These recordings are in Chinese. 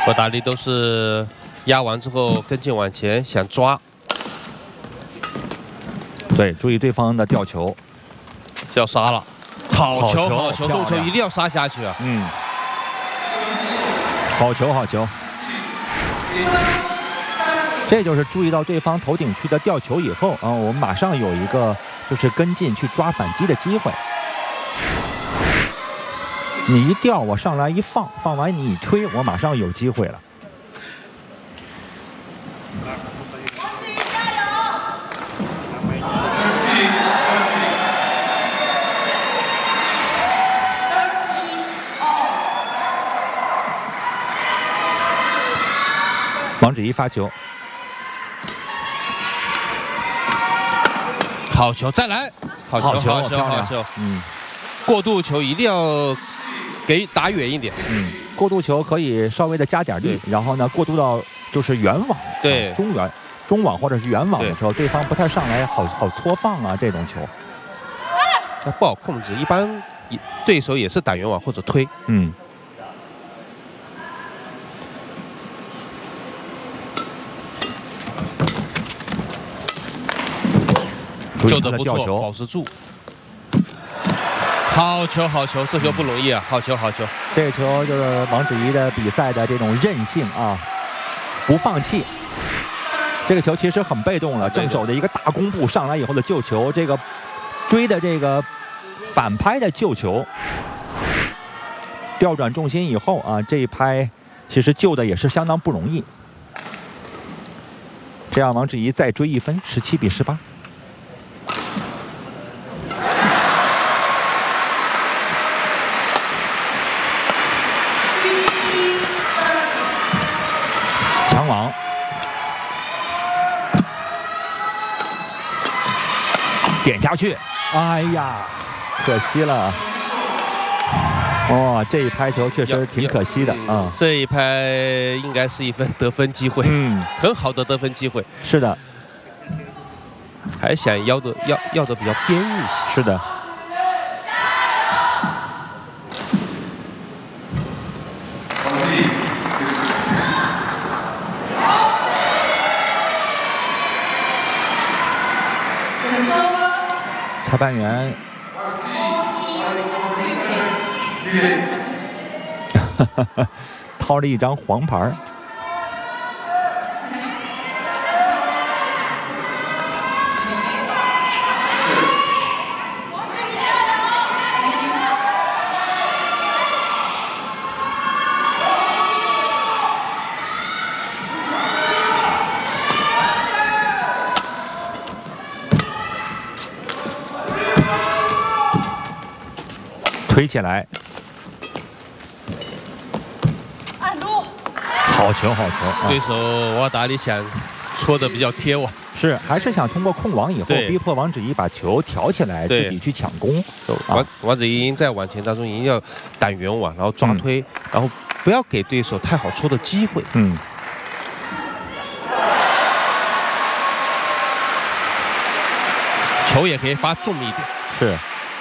我打力都是压完之后跟进往前想抓。 对，注意对方的吊球， 是要杀了。好球，好球，这种球一定要杀下去啊！ 嗯，好球，好球。这就是注意到对方头顶区的吊球以后啊，我们马上有一个就是跟进去抓反击的机会。你一吊，我上来一放，放完你一推，我马上有机会了。王芷怡发球， 好球，再来，好球，好球，好球， 嗯， 过渡球一定要给打远一点， 嗯，过渡球可以稍微的加点力，然后呢，过渡到就是远网， 对， 中网或者是远网的时候，对方不太上来好搓放啊，这种球， 那不好控制，一般对手也是打远网或者推， 嗯。 救得不错，保持住。好球，好球，这球不容易啊！好球，好球。 这球就是王芷怡的比赛的这种韧性啊，不放弃。这个球其实很被动了，正手的一个大弓步上来以后的救球，这个追的这个反拍的救球，调转重心以后啊，这一拍其实救的也是相当不容易。这样王芷怡再追1分，17比18。抢网，点下去，哎呀，可惜了。哦，这一拍球确实挺可惜的啊。 这一拍应该是1分得分机会，很好的得分机会。 是的， 还想要的比较边一些。 是的。裁判员掏了一张黄牌。推起来，好球，好球！ 对手瓦达里想戳的比较贴网， 是还是想通过控网以后逼迫王芷怡把球挑起来，自己去抢攻。 王芷怡在往前当中一定要打远网，然后抓推，然后不要给对手太好戳的机会。 嗯。 球也可以发重一点。 是。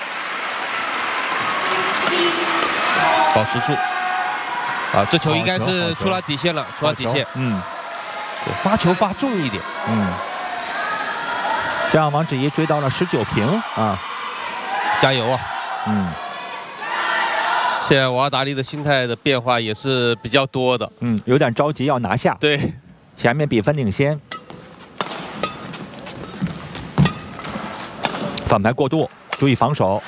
保持住，啊，这球应该是出了底线了，出了底线。 嗯， 对，发球发重一点。 嗯，这样王芷怡追到了19平啊， 加油啊！ 嗯， 现在瓦达利的心态的变化也是比较多的。 嗯，有点着急要拿下。 对， 前面比分领先，反拍过度，注意防守。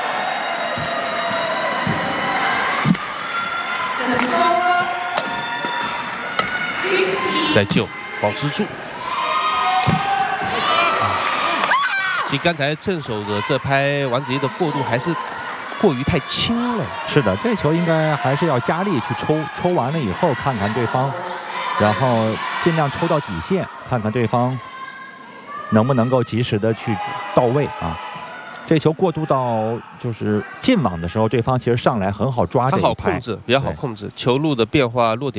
再救，保持住。其实刚才正手的这拍王芷怡的过渡还是过于太轻了。 是的，这球应该还是要加力去抽，抽完了以后看看对方，然后尽量抽到底线，看看对方能不能够及时的去到位啊。这球过渡到就是进网的时候，对方其实上来很好抓这一拍， 他好控制，比较好控制球路的变化落点。